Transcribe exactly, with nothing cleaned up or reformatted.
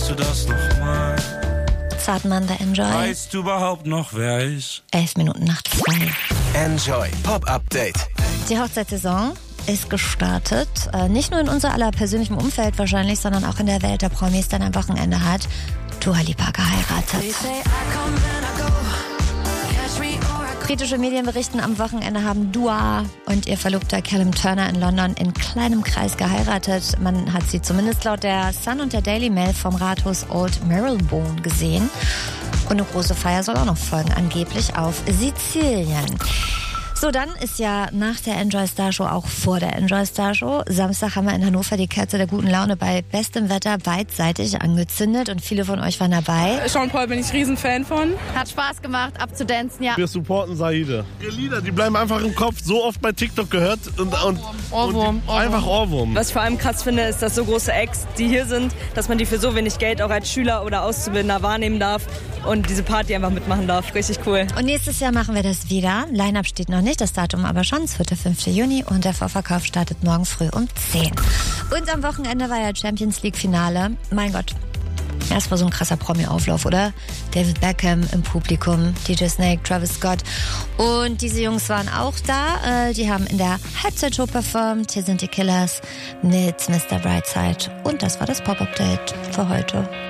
du das nochmal? Zartmann, der Enjoy. Weißt du überhaupt noch, wer ich? Elf Minuten nach zwei. Enjoy Pop Update. Die Hochzeitssaison ist gestartet. Äh, nicht nur in unser aller persönlichem Umfeld wahrscheinlich, sondern auch in der Welt der Promis, denn am Wochenende hat Dua Lipa geheiratet. Britische Medien berichten, am Wochenende haben Dua und ihr Verlobter Callum Turner in London in kleinem Kreis geheiratet. Man hat sie zumindest laut der Sun und der Daily Mail vom Rathaus Old Marylebone gesehen. Und eine große Feier soll auch noch folgen, angeblich auf Sizilien. So, dann ist ja nach der Enjoy Star Show auch vor der Enjoy Star Show. Samstag haben wir in Hannover die Kerze der guten Laune bei bestem Wetter beidseitig angezündet und viele von euch waren dabei. Sean Paul bin ich Riesenfan von. Hat Spaß gemacht, abzudancen, ja. Wir supporten Saide. Die Lieder, die bleiben einfach im Kopf, so oft bei TikTok gehört und, und, Ohrwurm, und Ohrwurm. einfach Ohrwurm. Was ich vor allem krass finde, ist, dass so große Acts, die hier sind, dass man die für so wenig Geld auch als Schüler oder Auszubildender wahrnehmen darf und diese Party einfach mitmachen darf. Richtig cool. Und nächstes Jahr machen wir das wieder. Line-Up steht noch nicht, das Datum aber schon, zweiter fünfter Juni und der Vorverkauf startet morgen früh um zehn. Und am Wochenende war ja Champions League Finale. Mein Gott, das war so ein krasser Promi-Auflauf, oder? David Beckham im Publikum, D J Snake, Travis Scott und diese Jungs waren auch da. Die haben in der Halbzeitshow performt. Hier sind die Killers mit Mister Brightside und das war das Pop-Update für heute.